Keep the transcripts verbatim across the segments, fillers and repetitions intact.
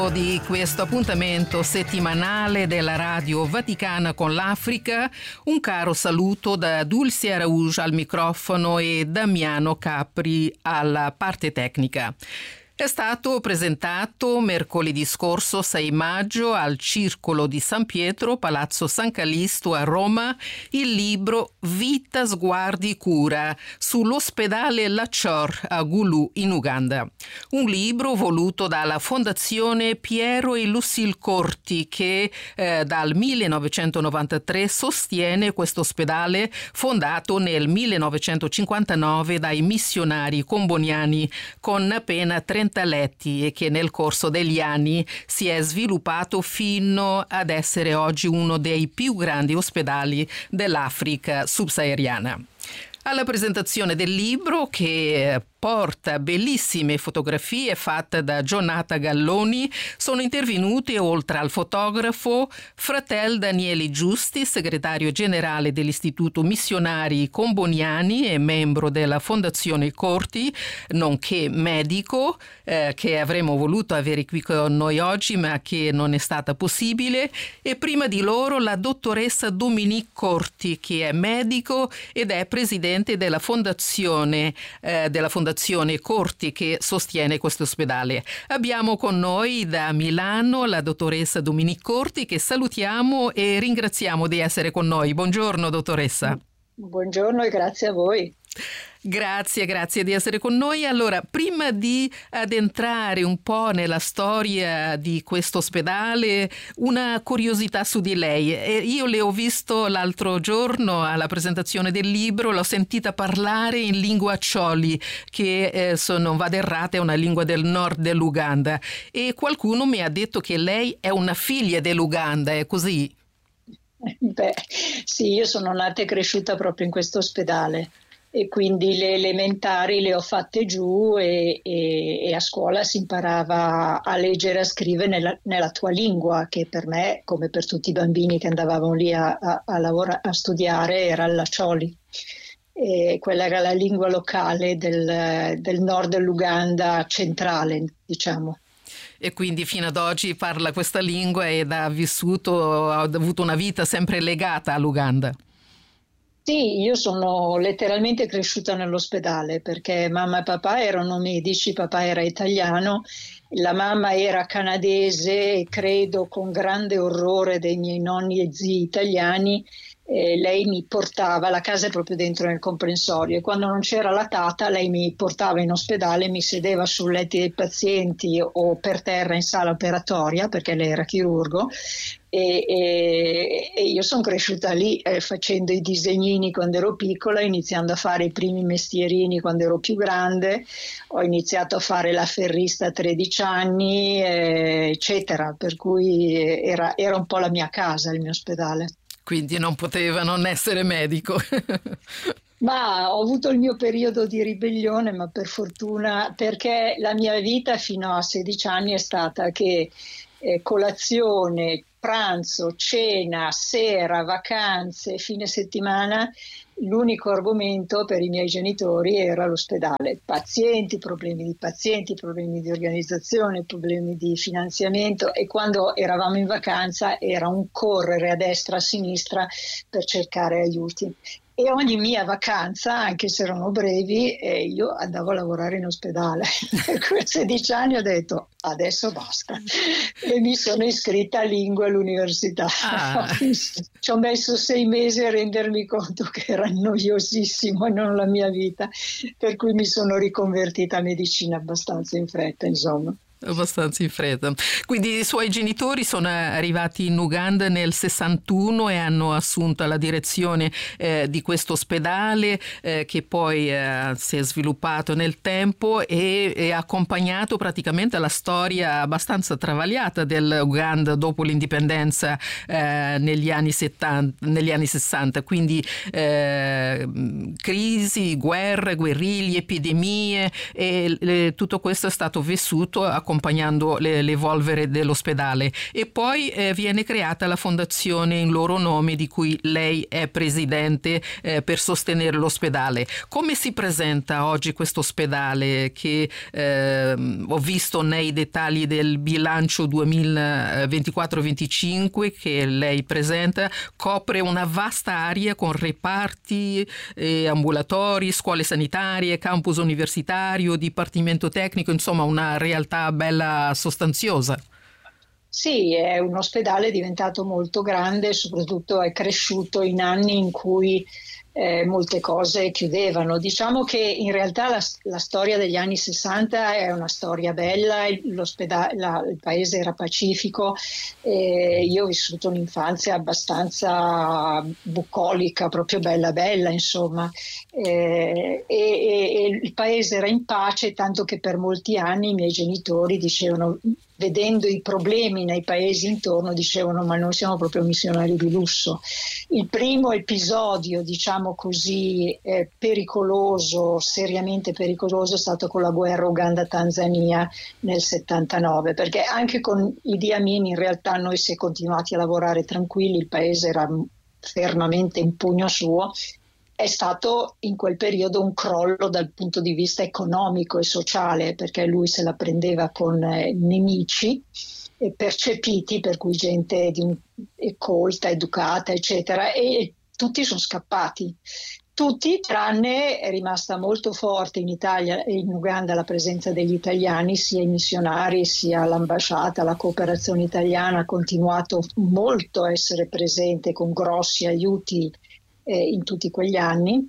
Di questo appuntamento settimanale della Radio Vaticana con l'Africa, un caro saluto da Dulce Araujo al microfono e Damiano Capri alla parte tecnica. È stato presentato mercoledì scorso sei maggio al Circolo di San Pietro, Palazzo San Callisto a Roma, il libro Vita, sguardi, cura sull'ospedale Lachor a Gulu in Uganda. Un libro voluto dalla Fondazione Piero e Lucille Corti che eh, dal millenovecentonovantatré sostiene questo ospedale fondato nel millenovecentocinquantanove dai missionari comboniani con appena trenta letti e che nel corso degli anni si è sviluppato fino ad essere oggi uno dei più grandi ospedali dell'Africa subsahariana. Alla presentazione del libro, che porta bellissime fotografie fatte da Gionata Galloni, sono intervenuti, oltre al fotografo, fratel Daniele Giusti, segretario generale dell'Istituto Missionari Comboniani e membro della Fondazione Corti, nonché medico, eh, che avremmo voluto avere qui con noi oggi, ma che non è stata possibile, e prima di loro la dottoressa Dominique Corti, che è medico ed è presidente della Fondazione eh, della Fondazione Corti che sostiene questo ospedale. Abbiamo con noi da Milano la dottoressa Dominique Corti, che salutiamo e ringraziamo di essere con noi. Buongiorno dottoressa. Buongiorno e grazie a voi. Grazie, grazie di essere con noi. Allora, prima di addentrare un po' nella storia di questo ospedale, una curiosità su di lei. Io le ho visto l'altro giorno alla presentazione del libro, l'ho sentita parlare in lingua Choli, che eh, se non vado errata è una lingua del nord dell'Uganda, e qualcuno mi ha detto che lei è una figlia dell'Uganda, è così? Beh, sì, io sono nata e cresciuta proprio in questo ospedale. E quindi le elementari le ho fatte giù e, e, e a scuola si imparava a leggere e a scrivere nella, nella tua lingua, che per me, come per tutti i bambini che andavamo lì a, a, a, lavora, a studiare, era il Lacholi. E quella era la lingua locale del, del nord dell'Uganda centrale, diciamo. E quindi fino ad oggi parla questa lingua ed ha vissuto, ha avuto una vita sempre legata all'Uganda. Sì, io sono letteralmente cresciuta nell'ospedale perché mamma e papà erano medici, papà era italiano, la mamma era canadese e credo con grande orrore dei miei nonni e zii italiani. Eh, lei mi portava, la casa è proprio dentro nel comprensorio, e quando non c'era la tata lei mi portava in ospedale, mi sedeva sul letti dei pazienti o per terra in sala operatoria perché lei era chirurgo. E, e, e io sono cresciuta lì eh, facendo i disegnini quando ero piccola, iniziando a fare i primi mestierini quando ero più grande, ho iniziato a fare la ferrista a tredici anni, eh, eccetera, per cui era, era un po' la mia casa, il mio ospedale. Quindi non poteva non essere medico. Ma ho avuto il mio periodo di ribellione, ma per fortuna, perché la mia vita fino a sedici anni è stata che eh, colazione, pranzo, cena, sera, vacanze, fine settimana, l'unico argomento per i miei genitori era l'ospedale. Pazienti, problemi di pazienti, problemi di organizzazione, problemi di finanziamento, e quando eravamo in vacanza era un correre a destra, a sinistra per cercare aiuti. E ogni mia vacanza, anche se erano brevi, eh, io andavo a lavorare in ospedale. Per quei sedici anni ho detto adesso basta e mi sono iscritta a lingue all'università. Ah. Ci ho messo sei mesi a rendermi conto che era noiosissimo e non la mia vita, per cui mi sono riconvertita a medicina abbastanza in fretta, insomma. Abbastanza in fretta. Quindi i suoi genitori sono arrivati in Uganda nel sessantuno e hanno assunto la direzione eh, di questo ospedale eh, che poi eh, si è sviluppato nel tempo e, e ha accompagnato praticamente la storia abbastanza travagliata dell'Uganda dopo l'indipendenza eh, negli anni settanta, negli anni sessanta. Quindi eh, crisi, guerre, guerriglie, epidemie, e eh, tutto questo è stato vissuto a accompagnando le, l'evolvere dell'ospedale. E poi eh, viene creata la fondazione in loro nome di cui lei è presidente eh, per sostenere l'ospedale. Come si presenta oggi questo ospedale che eh, ho visto nei dettagli del bilancio duemilaventiquattro venticinque che lei presenta? Copre una vasta area con reparti, eh, ambulatori, scuole sanitarie, campus universitario, dipartimento tecnico, insomma una realtà bella sostanziosa. Sì, è un ospedale diventato molto grande, soprattutto è cresciuto in anni in cui eh, molte cose chiudevano. Diciamo che in realtà la, la storia degli anni sessanta è una storia bella, l'ospedale, la, il paese era pacifico, e io ho vissuto un'infanzia abbastanza bucolica, proprio bella bella, insomma, eh, e, e, e il paese era in pace, tanto che per molti anni i miei genitori dicevano, vedendo i problemi nei paesi intorno, dicevano ma noi siamo proprio missionari di lusso. Il primo episodio, diciamo così, eh, pericoloso, seriamente pericoloso, è stato con la guerra Uganda-Tanzania nel settantanove, perché anche con Idi Amin in realtà noi si è continuati a lavorare tranquilli, il paese era fermamente in pugno suo. È stato in quel periodo un crollo dal punto di vista economico e sociale, perché lui se la prendeva con eh, nemici eh, percepiti, per cui gente di un, eh, colta, educata, eccetera, e tutti sono scappati. Tutti, tranne è rimasta molto forte in Italia e in Uganda la presenza degli italiani, sia i missionari sia l'ambasciata, la cooperazione italiana ha continuato molto a essere presente con grossi aiuti in tutti quegli anni,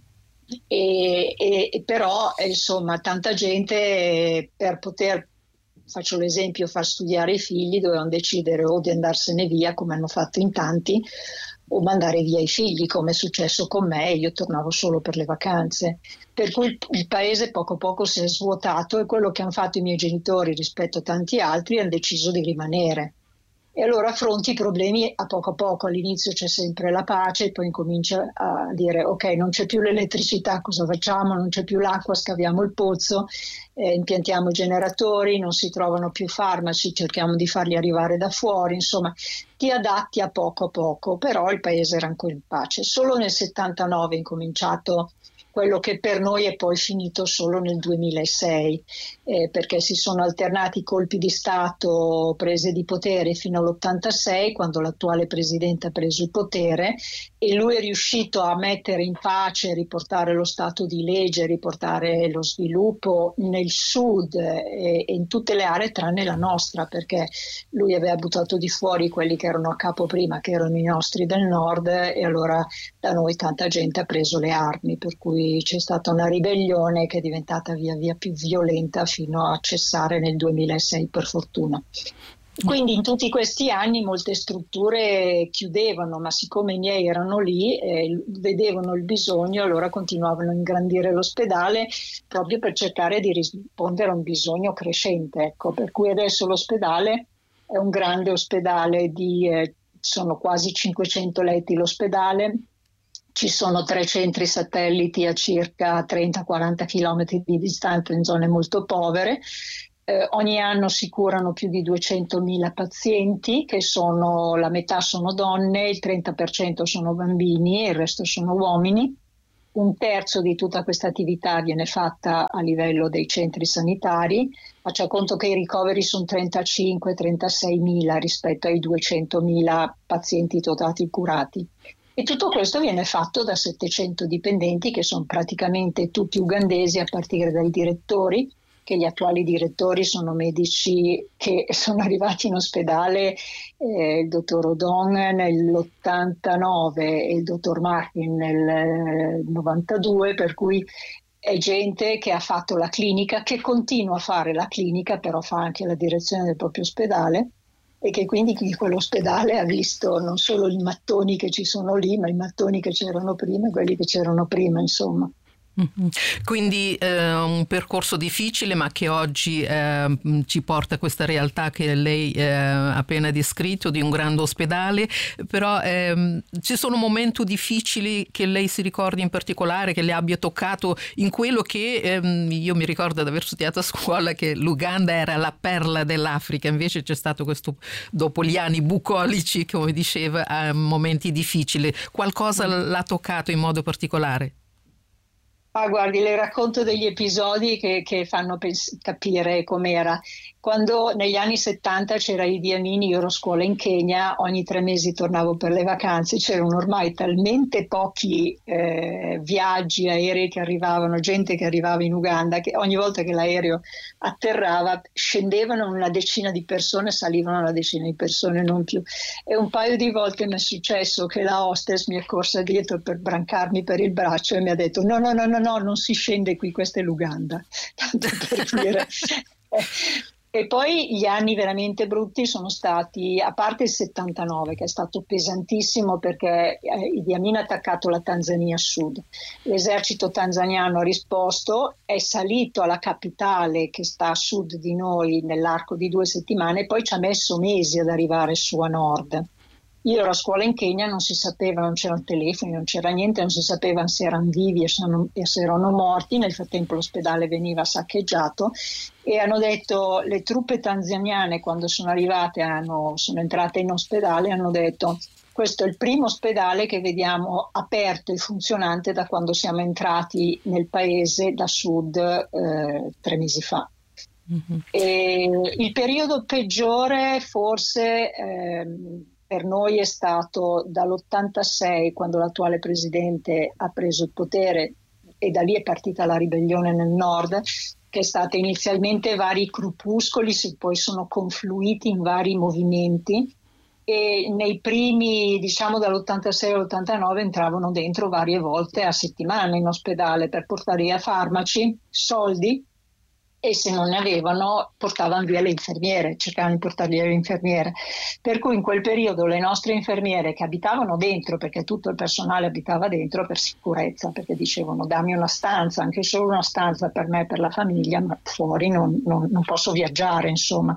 e, e, però insomma tanta gente per poter, faccio l'esempio, far studiare i figli dovevano decidere o di andarsene via come hanno fatto in tanti o mandare via i figli come è successo con me, io tornavo solo per le vacanze, per cui il, il paese poco a poco si è svuotato e quello che hanno fatto i miei genitori rispetto a tanti altri hanno deciso di rimanere. E allora affronti i problemi a poco a poco, all'inizio c'è sempre la pace, poi incomincia a dire ok, non c'è più l'elettricità, cosa facciamo? Non c'è più l'acqua, scaviamo il pozzo, eh, impiantiamo i generatori, non si trovano più farmaci, cerchiamo di farli arrivare da fuori, insomma ti adatti a poco a poco, però il paese era ancora in pace. Solo nel settantanove è incominciato quello che per noi è poi finito solo nel duemilasei, eh, perché si sono alternati colpi di Stato, prese di potere fino all'ottantasei, quando l'attuale presidente ha preso il potere, e lui è riuscito a mettere in pace, riportare lo Stato di legge, riportare lo sviluppo nel sud e, e in tutte le aree tranne la nostra, perché lui aveva buttato di fuori quelli che erano a capo prima, che erano i nostri del nord, e allora da noi tanta gente ha preso le armi, per cui c'è stata una ribellione che è diventata via via più violenta fino a cessare nel duemilasei, per fortuna. Quindi in tutti questi anni molte strutture chiudevano, ma siccome i miei erano lì, eh, vedevano il bisogno, allora continuavano a ingrandire l'ospedale proprio per cercare di rispondere a un bisogno crescente. Ecco. Per cui adesso l'ospedale è un grande ospedale, di, eh, sono quasi cinquecento letti l'ospedale. Ci sono tre centri satelliti a circa trenta quaranta chilometri di distanza in zone molto povere. Eh, ogni anno si curano più di duecentomila pazienti, che sono, la metà sono donne, il trenta per cento sono bambini e il resto sono uomini. Un terzo di tutta questa attività viene fatta a livello dei centri sanitari. Faccia conto che i ricoveri sono trentacinque trentasei mila rispetto ai duecentomila pazienti totali curati. E tutto questo viene fatto da settecento dipendenti che sono praticamente tutti ugandesi, a partire dai direttori, che gli attuali direttori sono medici che sono arrivati in ospedale, eh, il dottor Odong nell'ottantanove e il dottor Martin nel novantadue, per cui è gente che ha fatto la clinica, che continua a fare la clinica, però fa anche la direzione del proprio ospedale, e che quindi in quell'ospedale ha visto non solo i mattoni che ci sono lì, ma i mattoni che c'erano prima e quelli che c'erano prima, insomma. Mm-hmm. Quindi eh, un percorso difficile, ma che oggi eh, ci porta a questa realtà che lei eh, ha appena descritto, di un grande ospedale. Però eh, ci sono momenti difficili che lei si ricordi in particolare, che le abbia toccato in quello che eh, io mi ricordo di aver studiato a scuola, che l'Uganda era la perla dell'Africa, invece c'è stato questo, dopo gli anni bucolici, come diceva, eh, momenti difficili. Qualcosa l'ha toccato in modo particolare? Ah, guardi, le racconto degli episodi che, che fanno pens- capire com'era. Quando negli anni settanta c'era Idi Amin, io ero a scuola in Kenya, ogni tre mesi tornavo per le vacanze, c'erano ormai talmente pochi eh, viaggi aerei che arrivavano, gente che arrivava in Uganda, che ogni volta che l'aereo atterrava scendevano una decina di persone, salivano una decina di persone, non più. E un paio di volte mi è successo che la hostess mi è corsa dietro per brancarmi per il braccio e mi ha detto no, no, no, no, no, non si scende qui, questa è l'Uganda. Tanto per dire. E poi gli anni veramente brutti sono stati, a parte il settantanove, che è stato pesantissimo perché eh, Idi Amin ha attaccato la Tanzania a sud. L'esercito tanzaniano ha risposto, è salito alla capitale che sta a sud di noi nell'arco di due settimane e poi ci ha messo mesi ad arrivare su a nord. Io ero a scuola in Kenya, non si sapeva, non c'erano telefoni, non c'era niente, non si sapeva se erano vivi e se, non, e se erano morti. Nel frattempo l'ospedale veniva saccheggiato e hanno detto, le truppe tanzaniane quando sono arrivate, hanno, sono entrate in ospedale, hanno detto questo è il primo ospedale che vediamo aperto e funzionante da quando siamo entrati nel paese da sud eh, tre mesi fa. Mm-hmm. E il periodo peggiore forse... Ehm, per noi è stato dall'ottantasei, quando l'attuale presidente ha preso il potere e da lì è partita la ribellione nel nord, che è stata inizialmente vari grupuscoli, poi sono confluiti in vari movimenti e nei primi, diciamo dall'ottantasei all'ottantanove, entravano dentro varie volte a settimana in ospedale per portare via farmaci, soldi, e se non ne avevano portavano via le infermiere, cercavano di portare via le infermiere. Per cui in quel periodo le nostre infermiere che abitavano dentro, perché tutto il personale abitava dentro per sicurezza, perché dicevano dammi una stanza, anche solo una stanza per me e per la famiglia, ma fuori non, non, non posso viaggiare, insomma.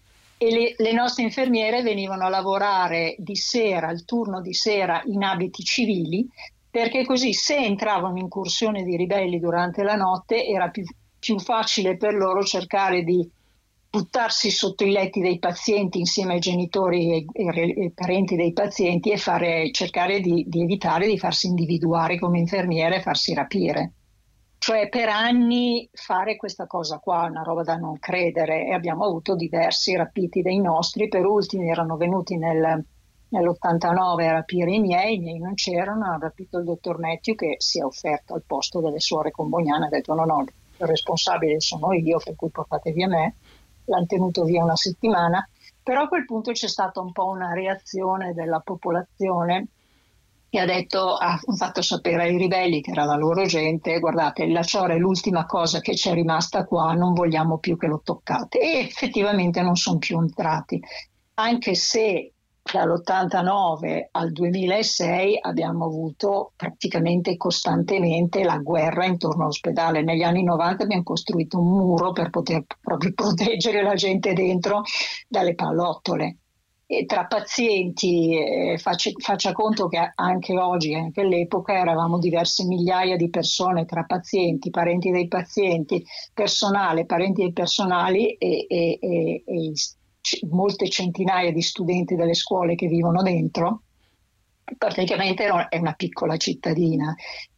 E le, le nostre infermiere venivano a lavorare di sera, il turno di sera in abiti civili, perché così se entravano in incursione di ribelli durante la notte era più più facile per loro cercare di buttarsi sotto i letti dei pazienti insieme ai genitori e, e, e parenti dei pazienti e fare, cercare di, di evitare di farsi individuare come infermiere e farsi rapire. Cioè per anni fare questa cosa qua è una roba da non credere e abbiamo avuto diversi rapiti dei nostri, per ultimi erano venuti nel, nell'ottantanove a rapire i miei, i miei non c'erano, hanno rapito il dottor Matthew che si è offerto al posto delle suore Combognane, ha detto no no, il responsabile sono io, per cui portate via me. L'hanno tenuto via una settimana, però a quel punto c'è stata un po' una reazione della popolazione che ha detto, ha fatto sapere ai ribelli, che era la loro gente, guardate, il Laciore è l'ultima cosa che c'è rimasta qua, non vogliamo più che lo toccate. E effettivamente non sono più entrati, anche se dall'ottantanove al duemilasei abbiamo avuto praticamente costantemente la guerra intorno all'ospedale. Negli anni novanta abbiamo costruito un muro per poter proprio proteggere la gente dentro dalle pallottole. E tra pazienti, eh, faccia, faccia conto che anche oggi, anche all'epoca, eravamo diverse migliaia di persone tra pazienti, parenti dei pazienti, personale, parenti dei personali e, e, e, e molte centinaia di studenti delle scuole che vivono dentro. Praticamente è una piccola cittadina.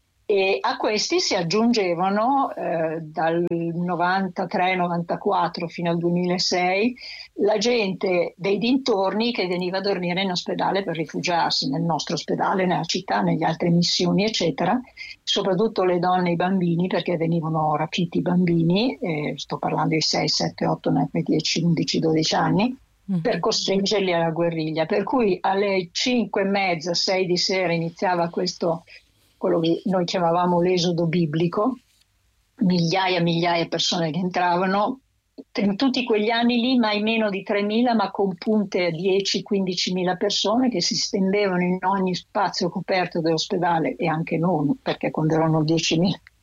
E a questi si aggiungevano eh, dal novantatré novantaquattro fino al duemilasei la gente dei dintorni che veniva a dormire in ospedale per rifugiarsi, nel nostro ospedale, nella città, negli altre missioni, eccetera, soprattutto le donne e i bambini, perché venivano rapiti i bambini, eh, sto parlando di sei, sette, otto, nove, dieci, undici, dodici anni, per costringerli alla guerriglia. Per cui alle cinque e mezza, sei di sera iniziava questo, quello che noi chiamavamo l'esodo biblico, migliaia e migliaia di persone che entravano, in tutti quegli anni lì mai meno di tremila, ma con punte a dieci quindicimila persone che si stendevano in ogni spazio coperto dell'ospedale e anche non, perché quando erano diecimila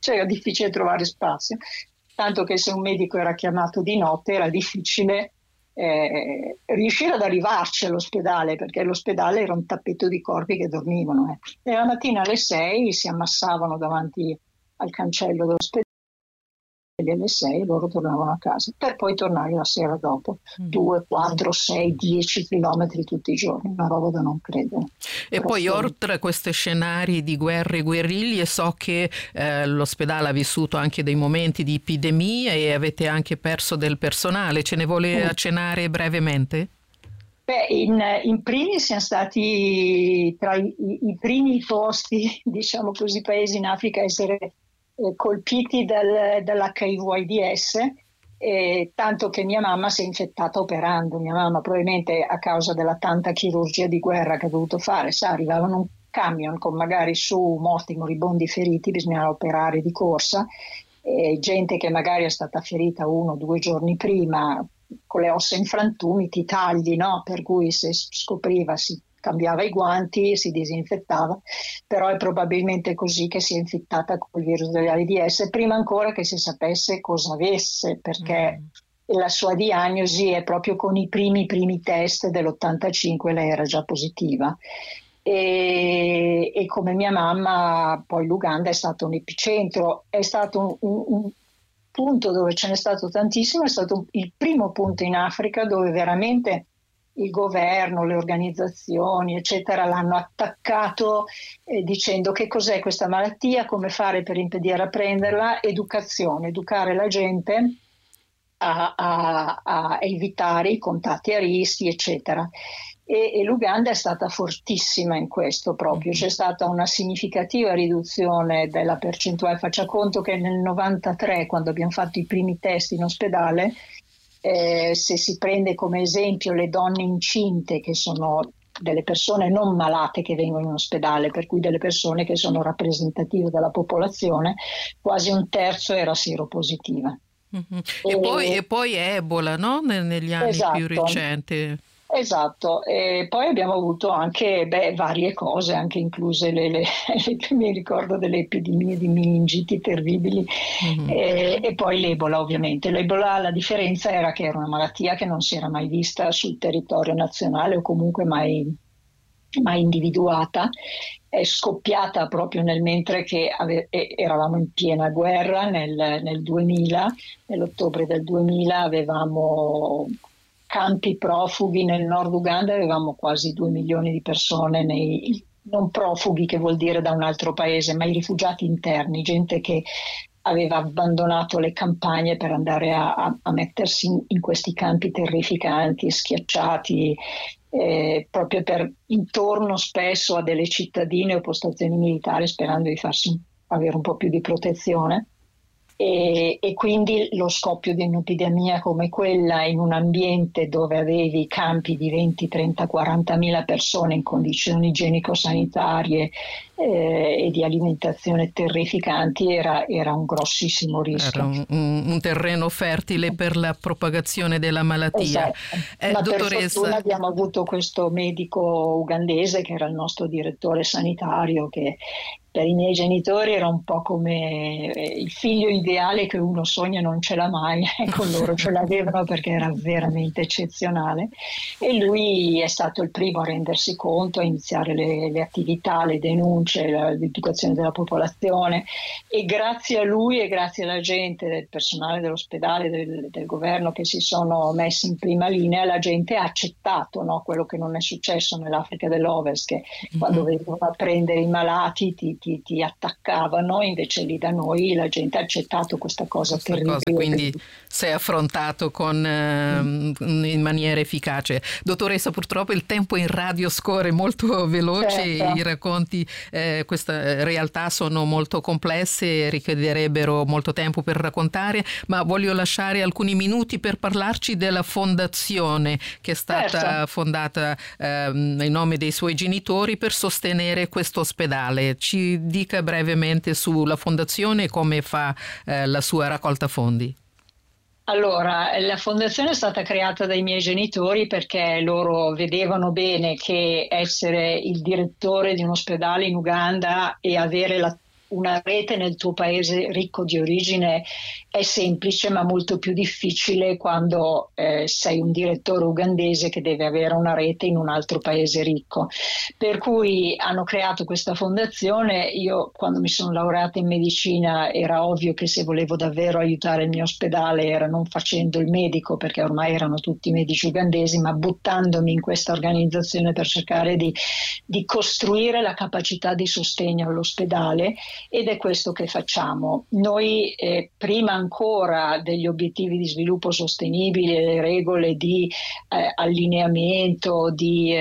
c'era difficile trovare spazio, tanto che se un medico era chiamato di notte era difficile eh, riuscire ad arrivarci all'ospedale, perché l'ospedale era un tappeto di corpi che dormivano. Eh. E la mattina alle sei si ammassavano davanti al cancello dell'ospedale, alle sei loro tornavano a casa per poi tornare la sera dopo, due, quattro, sei, dieci chilometri tutti i giorni, una roba da non credere. E Però poi sì. oltre a questi scenari di guerre e guerriglie, so che eh, l'ospedale ha vissuto anche dei momenti di epidemia e avete anche perso del personale, ce ne vuole Mm. accennare brevemente? Beh, in, in primis siamo stati tra i, i primi posti, diciamo così, paesi in Africa a essere eh, colpiti dal, dall'H I V AIDS, eh, tanto che mia mamma si è infettata operando. Mia mamma probabilmente a causa della tanta chirurgia di guerra che ha dovuto fare, sa, arrivavano un camion con magari su morti, moribondi, feriti, bisognava operare di corsa, eh, gente che magari è stata ferita uno o due giorni prima, con le ossa in frantumi, ti tagli, no? Per cui se scopriva si cambiava i guanti, si disinfettava, però è probabilmente così che si è infettata col virus dell'AIDS prima ancora che si sapesse cosa avesse, perché mm. la sua diagnosi è proprio con i primi primi test dell'ottantacinque, lei era già positiva. E, e come mia mamma poi l'Uganda è stato un epicentro, è stato un, un, un punto dove ce n'è stato tantissimo, è stato il primo punto in Africa dove veramente il governo, le organizzazioni, eccetera, l'hanno attaccato eh, dicendo che cos'è questa malattia, come fare per impedire a prenderla, educazione, educare la gente a, a, a evitare i contatti a rischi, eccetera. E, e l'Uganda è stata fortissima in questo proprio, c'è stata una significativa riduzione della percentuale. Faccia conto che nel novantatré, quando abbiamo fatto i primi test in ospedale, eh, se si prende come esempio le donne incinte, che sono delle persone non malate che vengono in ospedale, per cui delle persone che sono rappresentative della popolazione, quasi un terzo era seropositiva. Mm-hmm. E, e, poi, e poi Ebola, no? Negli anni esatto. più recenti. Esatto, e poi abbiamo avuto anche beh, varie cose, anche incluse le, le, le, mi ricordo delle epidemie di meningiti terribili, mm-hmm. e, e poi l'Ebola ovviamente. L'Ebola, la differenza era che era una malattia che non si era mai vista sul territorio nazionale o comunque mai, mai individuata, è scoppiata proprio nel mentre che ave, eravamo in piena guerra nel, nel duemila, nell'ottobre del duemila avevamo campi profughi nel nord Uganda, avevamo quasi due milioni di persone, nei, non profughi che vuol dire da un altro paese, ma i rifugiati interni, gente che aveva abbandonato le campagne per andare a, a, a mettersi in, in questi campi terrificanti, schiacciati, eh, proprio per intorno spesso a delle cittadine o postazioni militari, sperando di farsi avere un po' più di protezione. E, e quindi lo scoppio di un'epidemia come quella in un ambiente dove avevi campi di venti, trenta, quarantamila persone in condizioni igienico-sanitarie eh, e di alimentazione terrificanti era, era un grossissimo rischio. Era un, un, un terreno fertile per la propagazione della malattia. Esatto. Eh, Ma dottoressa... per fortuna abbiamo avuto questo medico ugandese che era il nostro direttore sanitario, che per i miei genitori era un po' come il figlio ideale che uno sogna e non ce l'ha mai, con loro ce l'avevano perché era veramente eccezionale, e lui è stato il primo a rendersi conto, a iniziare le, le attività, le denunce, l'educazione della popolazione, e grazie a lui e grazie alla gente, del personale dell'ospedale, del, del governo che si sono messi in prima linea, la gente ha accettato, no, quello che non è successo nell'Africa dell'Ovest, che mm-hmm. quando venivano a prendere i malati ti Ti, ti attaccavano, invece lì da noi la gente ha accettato questa cosa questa terribile. Cosa, quindi sei affrontato con, eh, in maniera efficace. Dottoressa, purtroppo il tempo in radio scorre molto veloce, certo. I racconti, eh, questa realtà sono molto complesse e richiederebbero molto tempo per raccontare, ma voglio lasciare alcuni minuti per parlarci della fondazione che è stata certo. fondata eh, in nome dei suoi genitori per sostenere questo ospedale. Ci dica brevemente sulla fondazione e come fa eh, la sua raccolta fondi. Allora, la fondazione è stata creata dai miei genitori perché loro vedevano bene che essere il direttore di un ospedale in Uganda e avere la una rete nel tuo paese ricco di origine è semplice, ma molto più difficile quando eh, sei un direttore ugandese che deve avere una rete in un altro paese ricco. Per cui hanno creato questa fondazione. Io quando mi sono laureata in medicina era ovvio che se volevo davvero aiutare il mio ospedale era non facendo il medico, perché ormai erano tutti medici ugandesi, ma buttandomi in questa organizzazione per cercare di, di costruire la capacità di sostegno all'ospedale. Ed è questo che facciamo. Noi eh, prima ancora degli obiettivi di sviluppo sostenibile, le regole di eh, allineamento, di,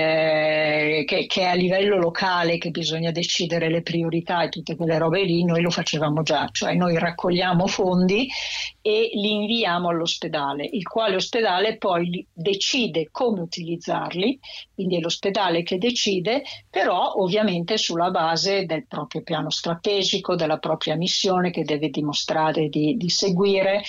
eh, che, che è a livello locale che bisogna decidere le priorità e tutte quelle robe lì, noi lo facevamo già, cioè noi raccogliamo fondi e li inviamo all'ospedale, il quale ospedale poi decide come utilizzarli, quindi è l'ospedale che decide, però ovviamente sulla base del proprio piano strategico, della propria missione che deve dimostrare di, di seguire,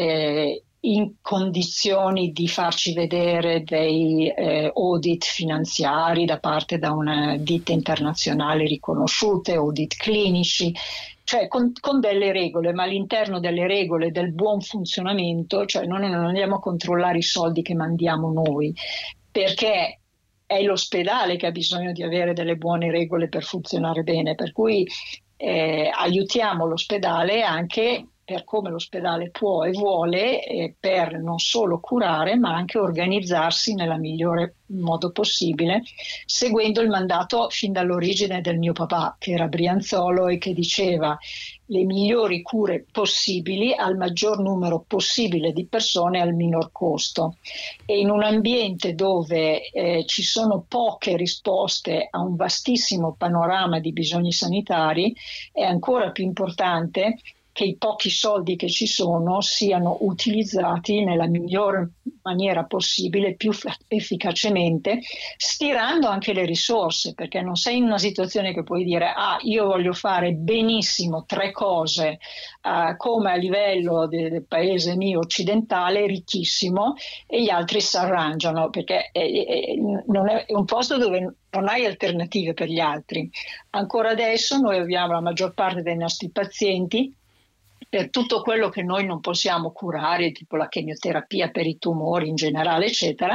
eh, in condizioni di farci vedere dei eh, audit finanziari da parte da una ditte internazionali riconosciute, audit clinici, cioè con, con delle regole, ma all'interno delle regole del buon funzionamento, cioè noi non andiamo a controllare i soldi che mandiamo noi, perché è l'ospedale che ha bisogno di avere delle buone regole per funzionare bene, per cui Eh, aiutiamo l'ospedale anche per come l'ospedale può e vuole, eh, per non solo curare ma anche organizzarsi nella migliore modo possibile, seguendo il mandato fin dall'origine del mio papà, che era brianzolo e che diceva le migliori cure possibili al maggior numero possibile di persone al minor costo. E in un ambiente dove eh, ci sono poche risposte a un vastissimo panorama di bisogni sanitari, è ancora più importante che i pochi soldi che ci sono siano utilizzati nella miglior maniera possibile, più efficacemente, stirando anche le risorse, perché non sei in una situazione che puoi dire ah, io voglio fare benissimo tre cose uh, come a livello de- del paese mio occidentale, ricchissimo, e gli altri si arrangiano, perché è, è, non è, è un posto dove non hai alternative per gli altri. Ancora adesso noi abbiamo la maggior parte dei nostri pazienti per tutto quello che noi non possiamo curare, tipo la chemioterapia per i tumori in generale, eccetera.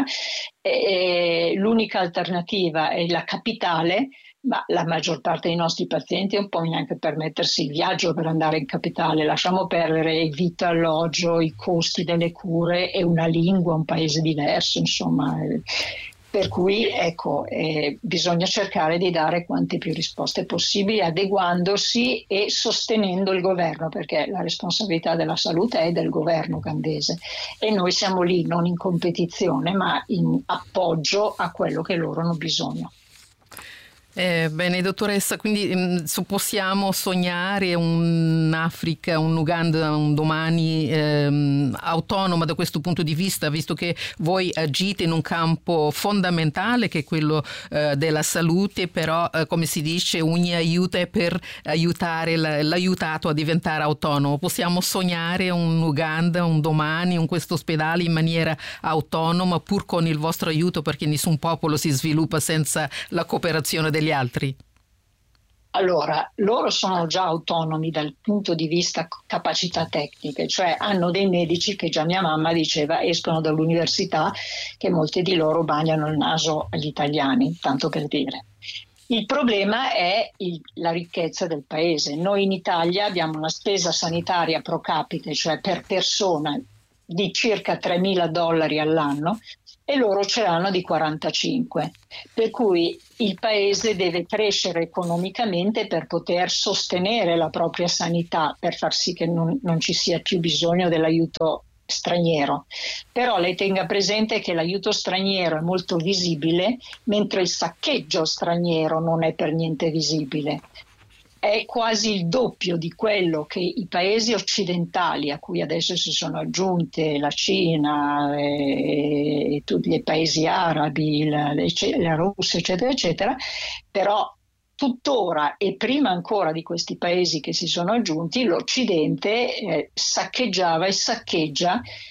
E l'unica alternativa è la capitale, ma la maggior parte dei nostri pazienti non può neanche permettersi il viaggio per andare in capitale. Lasciamo perdere il vitto, alloggio, i costi delle cure e una lingua, un paese diverso, insomma. Per cui ecco, eh, bisogna cercare di dare quante più risposte possibili, adeguandosi e sostenendo il governo, perché la responsabilità della salute è del governo ugandese e noi siamo lì non in competizione ma in appoggio a quello che loro hanno bisogno. Eh, bene, dottoressa, quindi mh, possiamo sognare un'Africa, un Uganda un domani ehm, autonoma da questo punto di vista, visto che voi agite in un campo fondamentale che è quello eh, della salute, però eh, come si dice ogni aiuto è per aiutare la, l'aiutato a diventare autonomo. Possiamo sognare un Uganda un domani, un questo ospedale in maniera autonoma, pur con il vostro aiuto, perché nessun popolo si sviluppa senza la cooperazione degli altri? Allora, loro sono già autonomi dal punto di vista capacità tecniche, cioè hanno dei medici che già mia mamma diceva escono dall'università, che molti di loro bagnano il naso agli italiani, tanto per dire. Il problema è il, la ricchezza del paese. Noi in Italia abbiamo una spesa sanitaria pro capite, cioè per persona, di circa tremila dollari all'anno, e loro ce l'hanno di quarantacinque, per cui il paese deve crescere economicamente per poter sostenere la propria sanità, per far sì che non, non ci sia più bisogno dell'aiuto straniero. Però lei tenga presente che l'aiuto straniero è molto visibile, mentre il saccheggio straniero non è per niente visibile. È quasi il doppio di quello che i paesi occidentali, a cui adesso si sono aggiunte la Cina e, e tutti i paesi arabi, la, la Russia, eccetera, eccetera, però tuttora e prima ancora di questi paesi che si sono aggiunti, l'Occidente eh, saccheggiava e saccheggia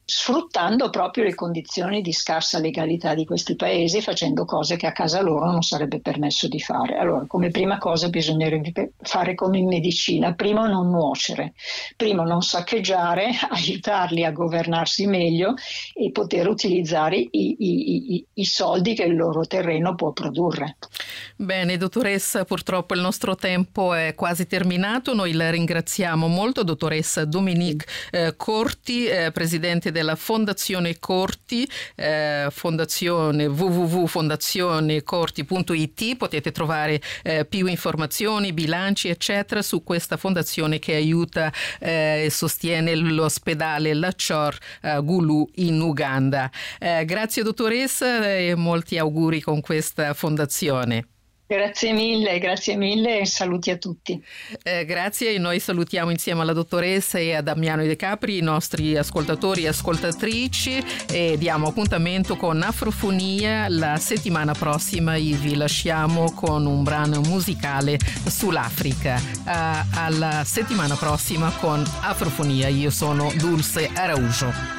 sfruttando proprio le condizioni di scarsa legalità di questi paesi, facendo cose che a casa loro non sarebbe permesso di fare. Allora, come prima cosa bisognerebbe fare come in medicina: primo non nuocere, primo non saccheggiare, aiutarli a governarsi meglio e poter utilizzare i, i, i, i soldi che il loro terreno può produrre. Bene, dottoressa, purtroppo il nostro tempo è quasi terminato. Noi la ringraziamo molto, dottoressa Dominique eh, Corti, eh, presidente della Fondazione Corti, eh, fondazione w w w punto fondazione corti punto i t. Potete trovare eh, più informazioni, bilanci, eccetera, su questa fondazione che aiuta eh, e sostiene l'ospedale Lachor eh, Gulu in Uganda. Eh, grazie dottoressa e molti auguri con questa fondazione. Grazie mille, grazie mille e saluti a tutti. Eh, grazie, e noi salutiamo insieme alla dottoressa e a Damiano De Capri i nostri ascoltatori e ascoltatrici e diamo appuntamento con Afrofonia la settimana prossima e vi lasciamo con un brano musicale sull'Africa. Uh, alla settimana prossima con Afrofonia. Io sono Dulce Araujo.